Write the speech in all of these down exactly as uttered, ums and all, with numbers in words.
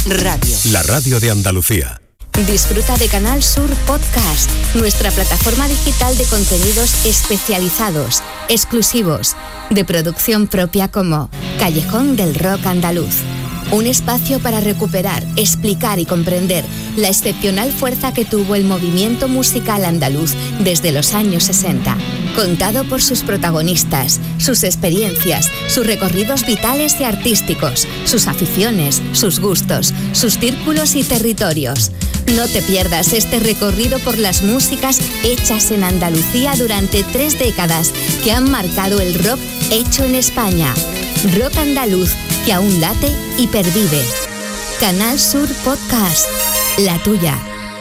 Radio. La radio de Andalucía. Disfruta de Canal Sur Podcast, nuestra plataforma digital de contenidos especializados, exclusivos, de producción propia como Callejón del Rock Andaluz. Un espacio para recuperar, explicar y comprender la excepcional fuerza que tuvo el movimiento musical andaluz desde los años sesenta, contado por sus protagonistas, sus experiencias, sus recorridos vitales y artísticos, sus aficiones, sus gustos, sus círculos y territorios. No te pierdas este recorrido por las músicas hechas en Andalucía durante tres décadas que han marcado el rock hecho en España. Rock andaluz que aún late y pervive. Canal Sur Podcast, la tuya.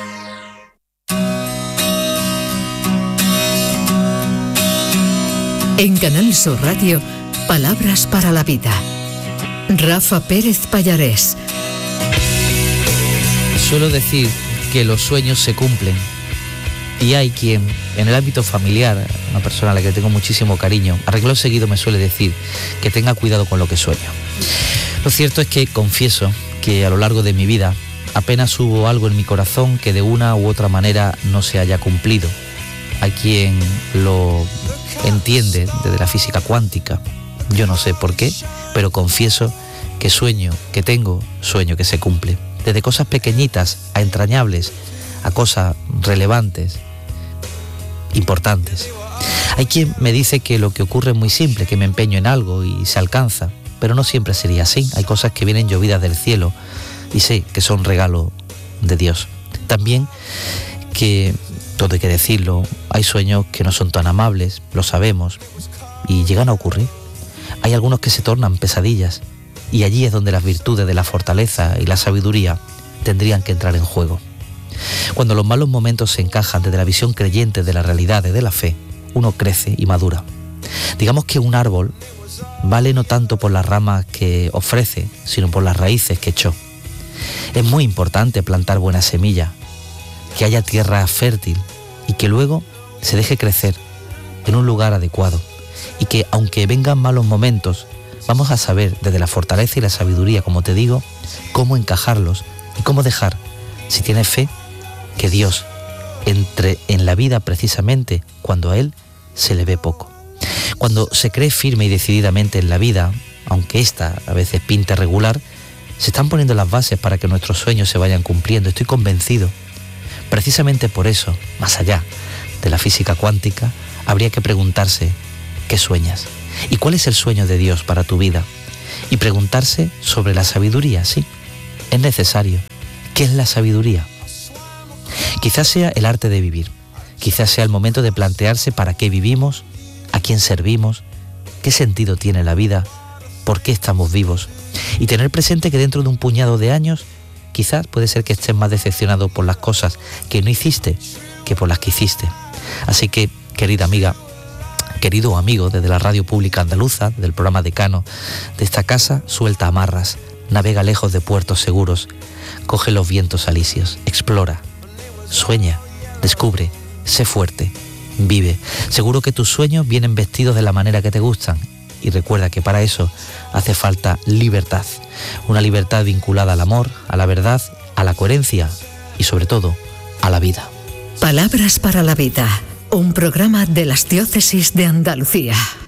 En Canal Sur Radio, Palabras para la Vida. Rafa Pérez Pallarés. Suelo decir que los sueños se cumplen y hay quien, en el ámbito familiar, una persona a la que tengo muchísimo cariño, a renglón seguido me suele decir que tenga cuidado con lo que sueño. Lo cierto es que confieso que a lo largo de mi vida apenas hubo algo en mi corazón que de una u otra manera no se haya cumplido. Hay quien lo entiende desde la física cuántica, yo no sé por qué, pero confieso que sueño que tengo, sueño que se cumple. Desde cosas pequeñitas a entrañables, a cosas relevantes, importantes. Hay quien me dice que lo que ocurre es muy simple, que me empeño en algo y se alcanza, pero no siempre sería así. Hay cosas que vienen llovidas del cielo y sé que son regalo de Dios. También que, todo hay que decirlo, hay sueños que no son tan amables, lo sabemos, y llegan a ocurrir. Hay algunos que se tornan pesadillas y allí es donde las virtudes de la fortaleza y la sabiduría tendrían que entrar en juego. Cuando los malos momentos se encajan desde la visión creyente de la realidad y de la fe, uno crece y madura. Digamos que un árbol vale no tanto por las ramas que ofrece, sino por las raíces que echó. Es muy importante plantar buena semilla, que haya tierra fértil y que luego se deje crecer en un lugar adecuado y que aunque vengan malos momentos, vamos a saber desde la fortaleza y la sabiduría, como te digo, cómo encajarlos y cómo dejar, si tienes fe, que Dios entre en la vida precisamente cuando a Él se le ve poco. Cuando se cree firme y decididamente en la vida, aunque ésta a veces pinte regular, se están poniendo las bases para que nuestros sueños se vayan cumpliendo. Estoy convencido. Precisamente por eso, más allá de la física cuántica, habría que preguntarse, ¿qué sueñas? ¿Y cuál es el sueño de Dios para tu vida? Y preguntarse sobre la sabiduría, sí, es necesario. ¿Qué es la sabiduría? Quizás sea el arte de vivir, quizás sea el momento de plantearse para qué vivimos, a quién servimos, qué sentido tiene la vida, por qué estamos vivos, y tener presente que dentro de un puñado de años, quizás puede ser que estés más decepcionado por las cosas que no hiciste que por las que hiciste. Así que, querida amiga, querido amigo desde la radio pública andaluza, del programa Decano de esta casa, suelta amarras, navega lejos de puertos seguros, coge los vientos alisios, explora, sueña, descubre, sé fuerte, vive. Seguro que tus sueños vienen vestidos de la manera que te gustan y recuerda que para eso hace falta libertad, una libertad vinculada al amor, a la verdad, a la coherencia y sobre todo a la vida. Palabras para la Vida, un programa de las Diócesis de Andalucía.